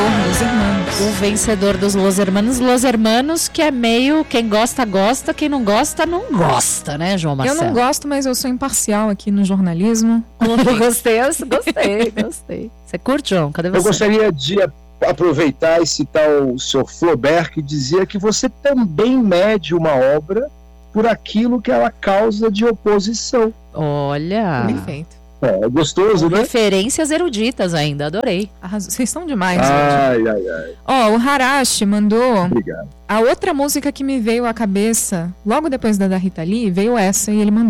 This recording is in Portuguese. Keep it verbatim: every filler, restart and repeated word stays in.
Los Hermanos. O vencedor dos Los Hermanos. Los Hermanos, que é meio, quem gosta, gosta, quem não gosta, não gosta, né, João Marcelo? Eu não gosto, mas eu sou imparcial aqui no jornalismo. Eu gostei, eu gostei, gostei. Você curte, João? Cadê você? Eu gostaria de aproveitar e citar o senhor Flaubert, que dizia que você também mede uma obra por aquilo que ela causa de oposição. Olha! Perfeito. É gostoso, né? Referências eruditas ainda, adorei. Arrasou. Vocês estão demais ai, hoje. ai, ai. Ó, o Harashi mandou... Obrigado. A outra música que me veio à cabeça, logo depois da da Rita Lee, veio essa e ele mandou.